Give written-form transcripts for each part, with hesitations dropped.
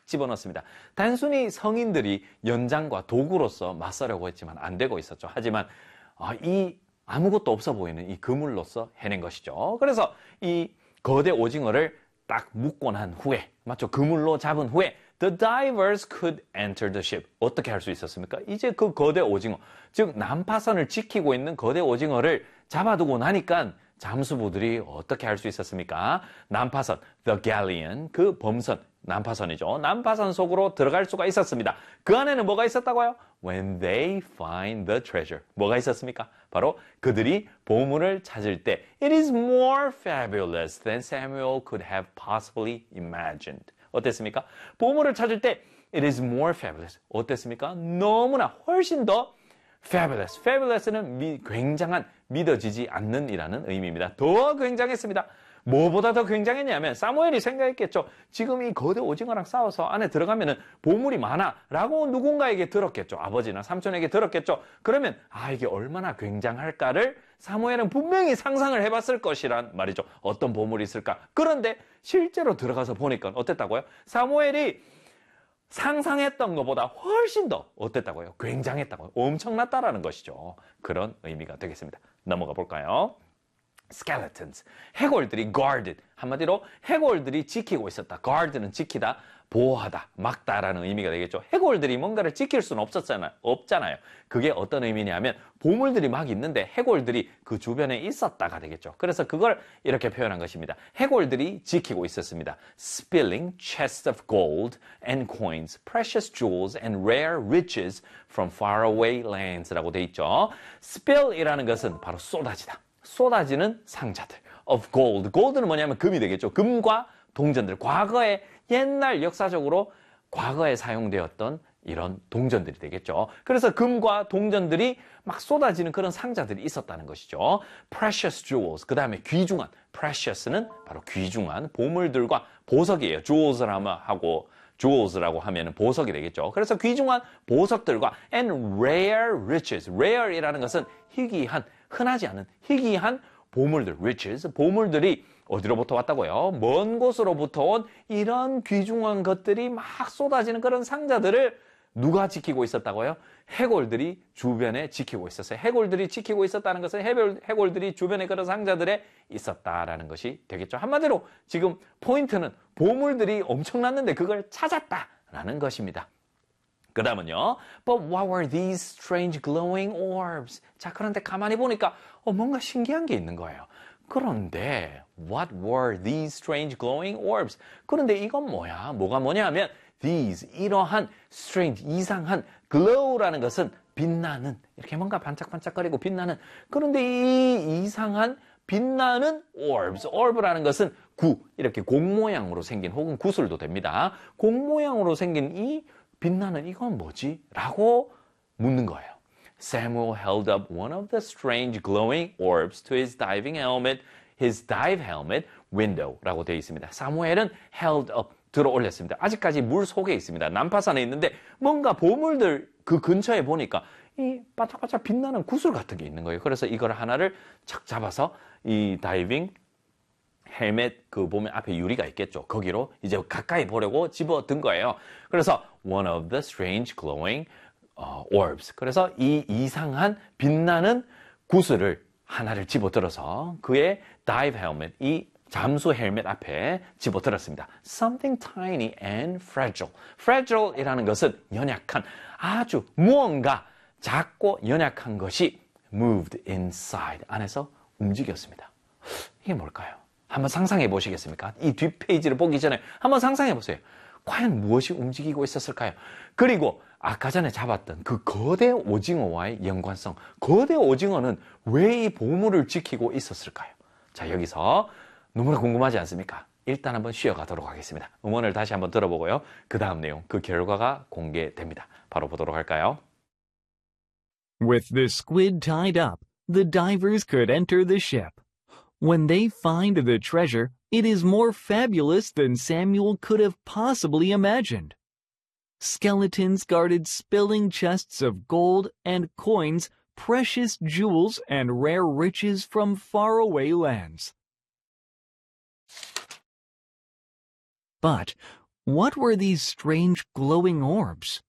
집어넣습니다. 단순히 성인들이 연장과 도구로서 맞서려고 했지만 안 되고 있었죠. 하지만 이 아무것도 없어 보이는 이 그물로서 해낸 것이죠. 그래서 이 거대 오징어를 딱 묶고 난 후에, 맞죠? 그물로 잡은 후에 The divers could enter the ship. 어떻게 할 수 있었습니까? 이제 그 거대 오징어, 즉 난파선을 지키고 있는 거대 오징어를 잡아두고 나니까 잠수부들이 어떻게 할 수 있었습니까? 난파선, the galleon, 그 범선, 난파선이죠. 난파선 속으로 들어갈 수가 있었습니다. 그 안에는 뭐가 있었다고요? When they find the treasure. 뭐가 있었습니까? 바로 그들이 보물을 찾을 때 It is more fabulous than Samuel could have possibly imagined. 어땠습니까? 보물을 찾을 때 It is more fabulous. 어땠습니까? 너무나 훨씬 더 fabulous. fabulous는 굉장한, 믿어지지 않는 이라는 의미입니다. 더 굉장했습니다. 뭐보다 더 굉장했냐면 사무엘이 생각했겠죠. 지금 이 거대 오징어랑 싸워서 안에 들어가면은 보물이 많아 라고 누군가에게 들었겠죠. 아버지나 삼촌에게 들었겠죠. 그러면 이게 얼마나 굉장할까를 사무엘은 분명히 상상을 해봤을 것이란 말이죠. 어떤 보물이 있을까. 그런데 실제로 들어가서 보니까 어땠다고요? 사무엘이 상상했던 것보다 훨씬 더 어땠다고요? 굉장했다고요? 엄청났다라는 것이죠. 그런 의미가 되겠습니다. 넘어가 볼까요? skeletons. 해골들이 guarded. 한마디로 해골들이 지키고 있었다. guard는 지키다, 보호하다, 막다라는 의미가 되겠죠. 해골들이 뭔가를 지킬 수는 없잖아요. 그게 어떤 의미냐면 보물들이 막 있는데 해골들이 그 주변에 있었다가 되겠죠. 그래서 그걸 이렇게 표현한 것입니다. 해골들이 지키고 있었습니다. spilling chests of gold and coins, precious jewels and rare riches from faraway lands라고 돼 있죠. spill이라는 것은 바로 쏟아지다. 쏟아지는 상자들. of gold. gold는 뭐냐면 금이 되겠죠. 금과 동전들. 과거에 옛날 역사적으로 과거에 사용되었던 이런 동전들이 되겠죠. 그래서 금과 동전들이 막 쏟아지는 그런 상자들이 있었다는 것이죠. precious jewels. 그 다음에 귀중한. precious는 바로 귀중한 보물들과 보석이에요. jewels라고 하면 보석이 되겠죠. 그래서 귀중한 보석들과 and rare riches. rare이라는 것은 희귀한, 흔하지 않은 희귀한 보물들, riches, 보물들이 어디로부터 왔다고요? 먼 곳으로부터 온 이런 귀중한 것들이 막 쏟아지는 그런 상자들을 누가 지키고 있었다고요? 해골들이 주변에 지키고 있었어요. 해골들이 지키고 있었다는 것은 해골들이 주변에 그런 상자들에 있었다라는 것이 되겠죠. 한마디로 지금 포인트는 보물들이 엄청났는데 그걸 찾았다라는 것입니다. 그 다음은요. But what were these strange glowing orbs? 자, 그런데 가만히 보니까 뭔가 신기한 게 있는 거예요. 그런데 what were these strange glowing orbs? 그런데 이건 뭐야? 뭐가 뭐냐 하면 these, 이러한 strange, 이상한 glow라는 것은 빛나는, 이렇게 뭔가 반짝반짝거리고 빛나는, 그런데 이 이상한 빛나는 orbs, orb라는 것은 이렇게 공 모양으로 생긴, 혹은 구슬도 됩니다. 공 모양으로 생긴 이 빛나는 이건 뭐지? 라고 묻는 거예요. Samuel held up one of the strange glowing orbs to his dive helmet window라고 되어 있습니다. 사무엘은 held up, 들어 올렸습니다. 아직까지 물 속에 있습니다. 난파선에 있는데 뭔가 보물들 그 근처에 보니까 이 바짝바짝 빛나는 구슬 같은 게 있는 거예요. 그래서 이걸 하나를 착 잡아서 이 다이빙 헬멧 그 보면 앞에 유리가 있겠죠. 거기로 이제 가까이 보려고 집어든 거예요. 그래서 one of the strange glowing orbs. 그래서 이 이상한 빛나는 구슬을 하나를 집어들어서 그의 dive helmet, 이 잠수 헬멧 앞에 집어들었습니다. Something tiny and fragile. fragile이라는 것은 연약한, 아주 무언가 작고 연약한 것이 moved inside, 안에서 움직였습니다. 이게 뭘까요? 한번 상상해 보시겠습니까? 이 뒷페이지를 보기 전에 한번 상상해 보세요. 과연 무엇이 움직이고 있었을까요? 그리고 아까 전에 잡았던 그 거대 오징어와의 연관성. 거대 오징어는 왜 이 보물을 지키고 있었을까요? 자, 여기서 너무나 궁금하지 않습니까? 일단 한번 쉬어가도록 하겠습니다. 음원을 다시 한번 들어보고요. 그 다음 내용, 그 결과가 공개됩니다. 바로 보도록 할까요? With the squid tied up, the divers could enter the ship. When they find the treasure, it is more fabulous than Samuel could have possibly imagined. Skeletons guarded spilling chests of gold and coins, precious jewels, and rare riches from faraway lands. But What were these strange glowing orbs?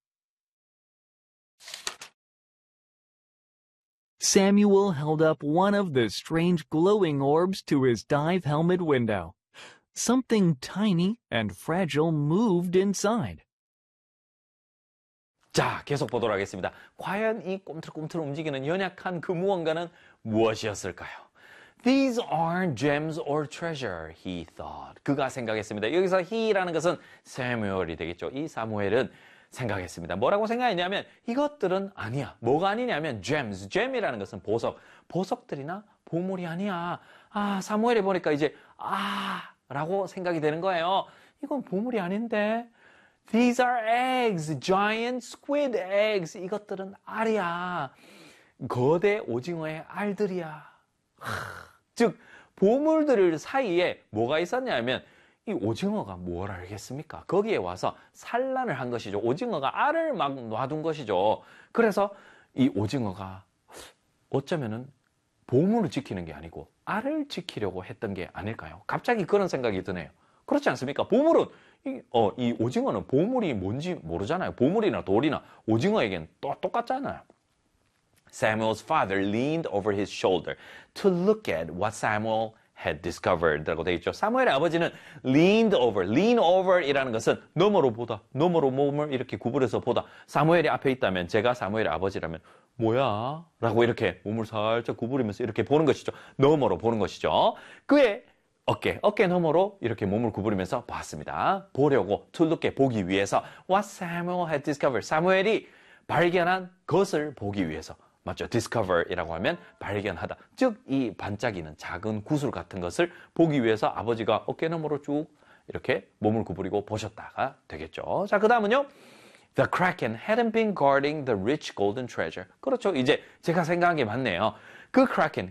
Samuel held up one of the strange glowing orbs to his dive helmet window. Something tiny and fragile moved inside. 자, 계속 보도록 하겠습니다. 과연 이 꿈틀꿈틀 움직이는 연약한 그 무언가는 무엇이었을까요? These aren't gems or treasure, he thought. 그가 생각했습니다. 여기서 he라는 것은 사무엘이 되겠죠. 이 사무엘은 생각했습니다. 뭐라고 생각했냐면 이것들은 아니야. 뭐가 아니냐면 gems. gem이라는 것은 보석. 보석들이나 보물이 아니야. 아, 사무엘이 보니까 이제 라고 생각이 되는 거예요. 이건 보물이 아닌데. These are eggs, giant squid eggs. 이것들은 알이야. 거대 오징어의 알들이야. 즉, 보물들 사이에 뭐가 있었냐면 이 오징어가 뭘 알겠습니까? 거기에 와서 산란을 한 것이죠. 오징어가 알을 막 놔둔 것이죠. 그래서 이 오징어가 어쩌면은 보물을 지키는 게 아니고 알을 지키려고 했던 게 아닐까요? 갑자기 그런 생각이 드네요. 그렇지 않습니까? 보물은 이 오징어는 보물이 뭔지 모르잖아요. 보물이나 돌이나 오징어에겐 똑같잖아요. Samuel's father leaned over his shoulder to look at what Samuel had discovered 라고 되어 있죠. 사무엘의 아버지는 leaned over, lean over 이라는 것은 너머로 보다, 너머로 몸을 이렇게 구부려서 보다. 사무엘이 앞에 있다면 제가 사무엘의 아버지라면 뭐야? 라고 이렇게 몸을 살짝 구부리면서 이렇게 보는 것이죠. 너머로 보는 것이죠. 그의 어깨 너머로 이렇게 몸을 구부리면서 봤습니다. 보려고, to look at, 보기 위해서 what Samuel had discovered. 사무엘이 발견한 것을 보기 위해서. 맞죠? discover이라고 하면 발견하다. 즉, 이 반짝이는 작은 구슬 같은 것을 보기 위해서 아버지가 어깨 너머로 쭉 이렇게 몸을 구부리고 보셨다가 되겠죠. 자, 그 다음은요. The Kraken hadn't been guarding the rich golden treasure. 그렇죠. 이제 제가 생각한 게 맞네요. 그 Kraken,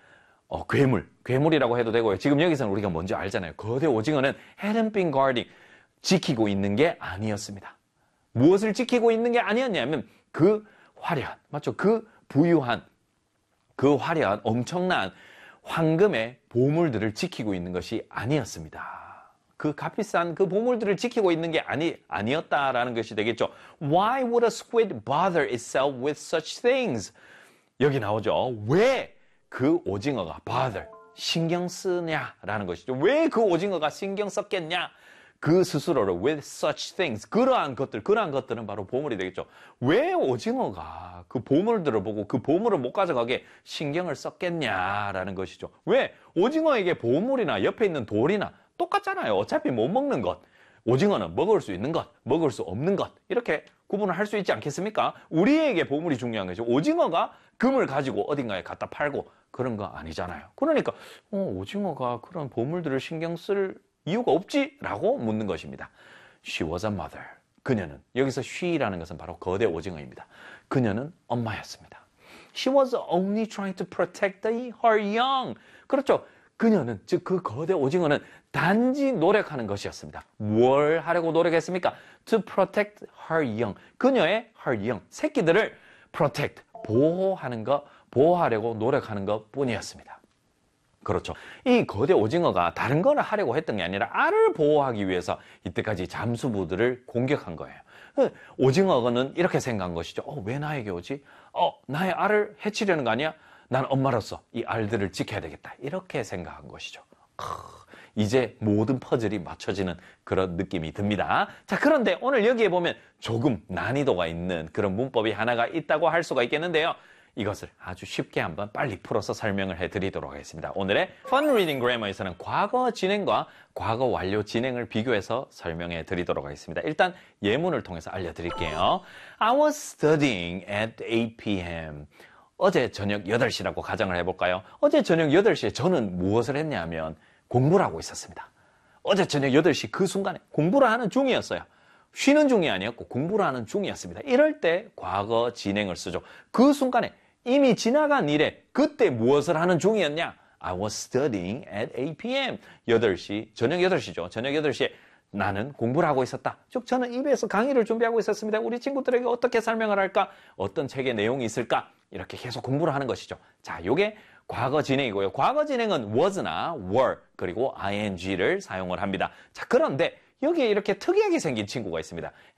괴물이라고 해도 되고요. 지금 여기서는 우리가 뭔지 알잖아요. 거대 오징어는 hadn't been guarding, 지키고 있는 게 아니었습니다. 무엇을 지키고 있는 게 아니었냐면 그 화려한, 맞죠? 그 부유한, 그 화려한 엄청난 황금의 보물들을 지키고 있는 것이 아니었습니다. 그 값비싼 그 보물들을 지키고 있는 게 아니었다라는 것이 되겠죠. Why would a squid bother itself with such things? 여기 나오죠. 왜 그 오징어가 bother, 신경 쓰냐라는 것이죠. 왜 그 오징어가 신경 썼겠냐? 그 스스로를 with such things, 그러한 것들은 바로 보물이 되겠죠. 왜 오징어가 그 보물들을 보고 그 보물을 못 가져가게 신경을 썼겠냐라는 것이죠. 왜? 오징어에게 보물이나 옆에 있는 돌이나 똑같잖아요. 어차피 못 먹는 것. 오징어는 먹을 수 있는 것, 먹을 수 없는 것. 이렇게 구분을 할 수 있지 않겠습니까? 우리에게 보물이 중요한 거죠. 오징어가 금을 가지고 어딘가에 갖다 팔고 그런 거 아니잖아요. 그러니까 오징어가 그런 보물들을 신경 쓸 이유가 없지? 라고 묻는 것입니다. She was a mother. 그녀는, 여기서 she라는 것은 바로 거대 오징어입니다. 그녀는 엄마였습니다. She was only trying to protect her young. 그렇죠. 그녀는, 즉 그 거대 오징어는 단지 노력하는 것이었습니다. 뭘 하려고 노력했습니까? To protect her young. 그녀의 her young, 새끼들을 protect, 보호하려고 노력하는 것 뿐이었습니다. 그렇죠. 이 거대 오징어가 다른 거를 하려고 했던 게 아니라 알을 보호하기 위해서 이때까지 잠수부들을 공격한 거예요. 오징어는 이렇게 생각한 것이죠. 왜 나에게 오지? 나의 알을 해치려는 거 아니야? 난 엄마로서 이 알들을 지켜야 되겠다. 이렇게 생각한 것이죠. 이제 모든 퍼즐이 맞춰지는 그런 느낌이 듭니다. 자, 그런데 오늘 여기에 보면 조금 난이도가 있는 그런 문법이 하나가 있다고 할 수가 있겠는데요. 이것을 아주 쉽게 한번 빨리 풀어서 설명을 해드리도록 하겠습니다. 오늘의 Fun Reading Grammar에서는 과거 진행과 과거 완료 진행을 비교해서 설명해 드리도록 하겠습니다. 일단 예문을 통해서 알려드릴게요. I was studying at 8 p.m. 어제 저녁 8시라고 가정을 해볼까요? 어제 저녁 8시에 저는 무엇을 했냐면 공부를 하고 있었습니다. 어제 저녁 8시 그 순간에 공부를 하는 중이었어요. 쉬는 중이 아니었고 공부를 하는 중이었습니다. 이럴 때 과거 진행을 쓰죠. 그 순간에 이미 지나간 일에 그때 무엇을 하는 중이었냐? I was studying at 8 p.m. 8시, 저녁 8시죠. 저녁 8시에 나는 공부를 하고 있었다. 즉 저는 EBS 강의를 준비하고 있었습니다. 우리 친구들에게 어떻게 설명을 할까? 어떤 책의 내용이 있을까? 이렇게 계속 공부를 하는 것이죠. 자, 요게 과거 진행이고요. 과거 진행은 was나 were 그리고 ing를 사용을 합니다. 자, 그런데 여기에 이렇게 특이하게 생긴 친구가 있습니다.